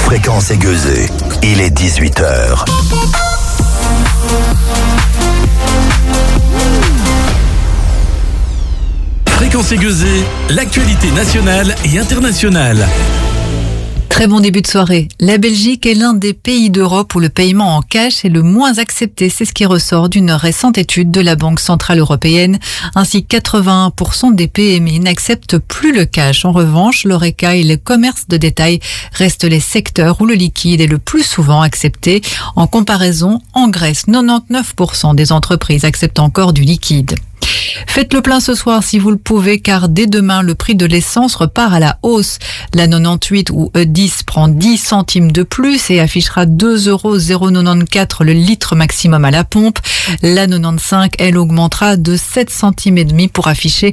Fréquence aiguisée. Il est 18h. Fréquence aiguisée, l'actualité nationale et internationale. Très bon début de soirée. La Belgique est l'un des pays d'Europe où le paiement en cash est le moins accepté. C'est ce qui ressort d'une récente étude de la Banque centrale européenne. Ainsi, 81% des PME n'acceptent plus le cash. En revanche, l'Horeca et le commerce de détail restent les secteurs où le liquide est le plus souvent accepté. En comparaison, en Grèce, 99% des entreprises acceptent encore du liquide. Faites le plein ce soir si vous le pouvez, car dès demain, le prix de l'essence repart à la hausse. La 98 ou E10 prend 10 centimes de plus et affichera 2,094 € le litre maximum à la pompe. La 95, elle, augmentera de 7 centimes et demi pour afficher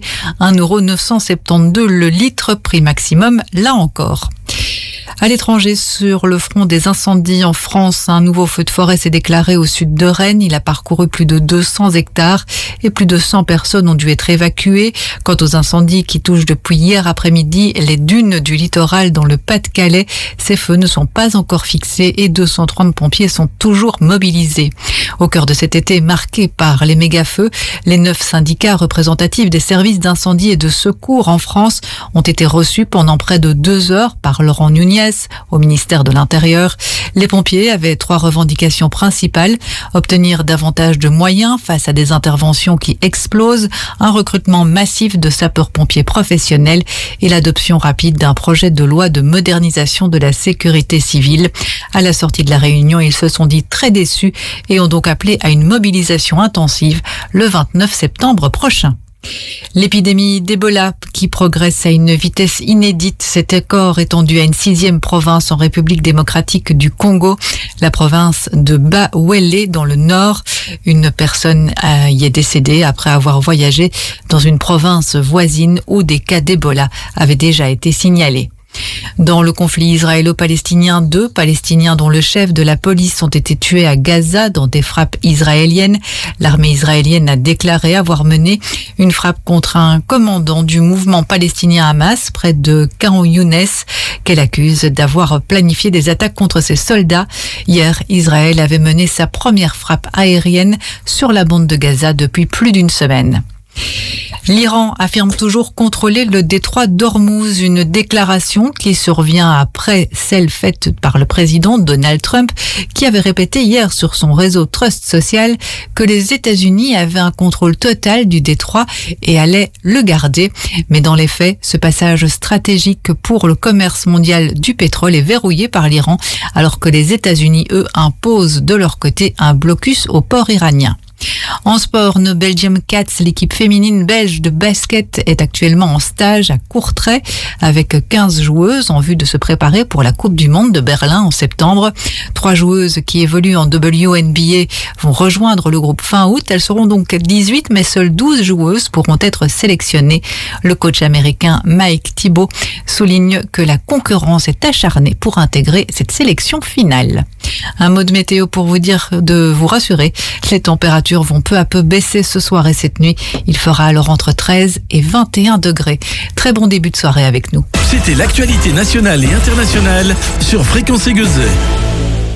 1,972 € le litre, prix maximum là encore. À l'étranger, sur le front des incendies en France, un nouveau feu de forêt s'est déclaré au sud de Rennes. Il a parcouru plus de 200 hectares et plus de 100 personnes ont dû être évacuées. Quant aux incendies qui touchent depuis hier après-midi les dunes du littoral dans le Pas-de-Calais, ces feux ne sont pas encore fixés et 230 pompiers sont toujours mobilisés. Au cœur de cet été marqué par les méga-feux, les 9 syndicats représentatifs des services d'incendie et de secours en France ont été reçus pendant près de 2 heures par Laurent Nunez au ministère de l'Intérieur. Les pompiers avaient 3 revendications principales: obtenir davantage de moyens face à des interventions qui explosent, un recrutement massif de sapeurs-pompiers professionnels et l'adoption rapide d'un projet de loi de modernisation de la sécurité civile. À la sortie de la réunion, ils se sont dit très déçus et ont donc appelé à une mobilisation intensive le 29 septembre prochain. L'épidémie d'Ebola qui progresse à une vitesse inédite s'est encore étendue à une 6e province en République démocratique du Congo, la province de Bawele dans le nord. Une personne y est décédée après avoir voyagé dans une province voisine où des cas d'Ebola avaient déjà été signalés. Dans le conflit israélo-palestinien, 2 Palestiniens dont le chef de la police ont été tués à Gaza dans des frappes israéliennes. L'armée israélienne a déclaré avoir mené une frappe contre un commandant du mouvement palestinien Hamas près de Khan Younes, qu'elle accuse d'avoir planifié des attaques contre ses soldats. Hier, Israël avait mené sa première frappe aérienne sur la bande de Gaza depuis plus d'une semaine. L'Iran affirme toujours contrôler le détroit d'Ormuz, une déclaration qui survient après celle faite par le président Donald Trump, qui avait répété hier sur son réseau Trust Social que les États-Unis avaient un contrôle total du détroit et allaient le garder. Mais dans les faits, ce passage stratégique pour le commerce mondial du pétrole est verrouillé par l'Iran, alors que les États-Unis, eux, imposent de leur côté un blocus au port iranien. En sport, nos Belgium Cats, l'équipe féminine belge de basket, est actuellement en stage à Courtrai avec 15 joueuses en vue de se préparer pour la Coupe du Monde de Berlin en septembre. 3 joueuses qui évoluent en WNBA vont rejoindre le groupe fin août. Elles seront donc 18, mais seules 12 joueuses pourront être sélectionnées. Le coach américain Mike Thibault souligne que la concurrence est acharnée pour intégrer cette sélection finale. Un mot de météo pour vous dire de vous rassurer. Les températures vont peu à peu baisser ce soir et cette nuit. Il fera alors entre 13 et 21 degrés. Très bon début de soirée avec nous. C'était l'actualité nationale et internationale sur Fréquence aiguisée.